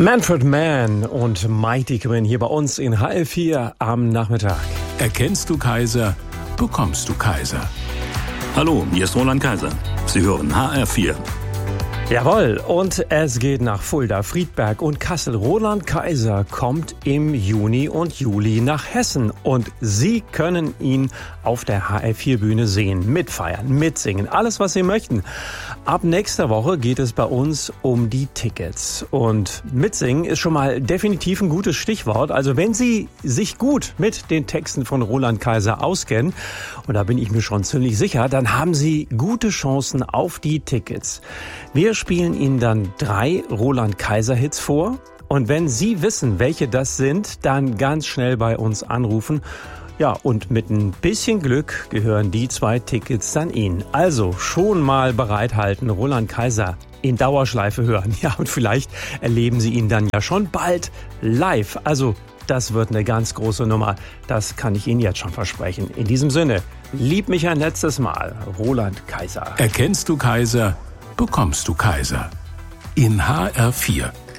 Manfred Mann und Mighty Quinn hier bei uns in HR4 am Nachmittag. Erkennst du Kaiser, bekommst du Kaiser. Hallo, hier ist Roland Kaiser. Sie hören HR4. Jawohl, und es geht nach Fulda, Friedberg und Kassel. Roland Kaiser kommt im Juni und Juli nach Hessen und Sie können ihn auf der HR4-Bühne sehen, mitfeiern, mitsingen, alles was Sie möchten. Ab nächster Woche geht es bei uns um die Tickets und mitsingen ist schon mal definitiv ein gutes Stichwort. Also wenn Sie sich gut mit den Texten von Roland Kaiser auskennen, und da bin ich mir schon ziemlich sicher, dann haben Sie gute Chancen auf die Tickets. Wir spielen Ihnen dann 3 Roland-Kaiser-Hits vor. Und wenn Sie wissen, welche das sind, dann ganz schnell bei uns anrufen. Ja, und mit ein bisschen Glück gehören die 2 Tickets dann Ihnen. Also schon mal bereithalten, Roland Kaiser in Dauerschleife hören. Ja, und vielleicht erleben Sie ihn dann ja schon bald live. Also das wird eine ganz große Nummer. Das kann ich Ihnen jetzt schon versprechen. In diesem Sinne, lieb mich ein letztes Mal, Roland Kaiser. Erkennst du Kaiser, bekommst du Kaiser. In HR4.